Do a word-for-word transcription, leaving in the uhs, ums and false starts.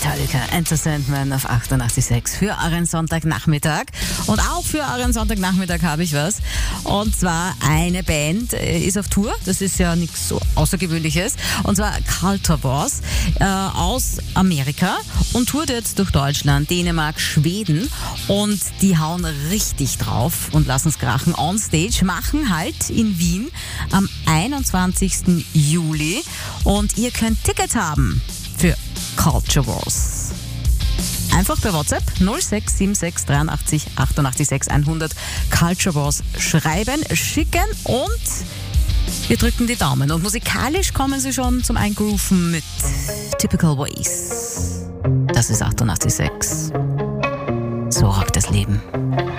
Metallica, Enter Sandman auf achtundachtzig Komma sechs für euren Sonntagnachmittag. Und auch für euren Sonntagnachmittag habe ich was. Und zwar eine Band äh, ist auf Tour. Das ist ja nichts so Außergewöhnliches. Und zwar Culture Wars äh, aus Amerika und tourt jetzt durch Deutschland, Dänemark, Schweden. Und die hauen richtig drauf und lassen es krachen. On Stage machen halt in Wien am einundzwanzigsten Juli. Und ihr könnt Tickets haben für Culture Wars. Einfach per WhatsApp null sechs sieben sechs dreiundachtzig achtundachtzig sechs hundert Culture Wars schreiben, schicken und wir drücken die Daumen. Und musikalisch kommen sie schon zum Eingrooven mit Typical Ways. Das ist achtundachtzig Komma sechs. So rockt das Leben.